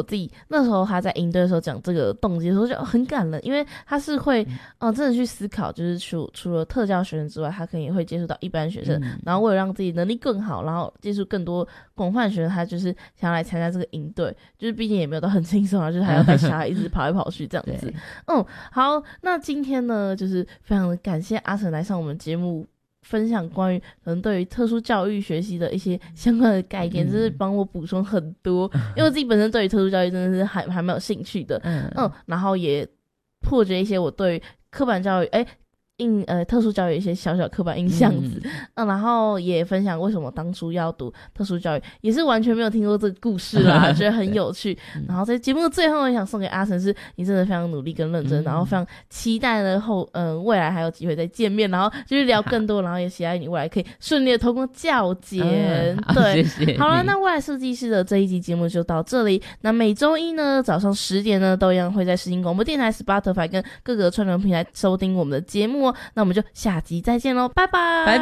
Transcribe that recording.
自己那时候他在营队的时候讲这个动机的时候就很感人，因为他是会真的去思考，就是除了特教学生之外，他可能也会接触到一般学生，然后为了让自己能力更好，然后接触更多广泛的学生，他就是想要来参加这个营队，就是毕竟也没有到很轻松啊，就是还要带小孩一直跑来跑去这样子。好，那今天呢，就是非常的感谢阿成来上我们节目，分享关于可能对于特殊教育学习的一些相关的概念，就是帮我补充很多，因为我自己本身对于特殊教育真的是还蛮有兴趣的，然后也破解一些我对于刻板教育特殊教育一些小小刻板印象子，然后也分享为什么当初要读特殊教育，也是完全没有听过这个故事啦，觉得很有趣。然后在节目的最后，我想送给阿成是，你真的非常努力跟认真，然后非常期待呢未来还有机会再见面，然后就是聊更多，然后也期待你未来可以顺利的通过教检。对， 谢谢。 好了，那未来设计师的这一集节目就到这里。那每周一呢早上10点呢都一样会在世新广播电台 Spotify 跟各个串流平台收听我们的节目哦。那我们就下集再见咯，拜拜。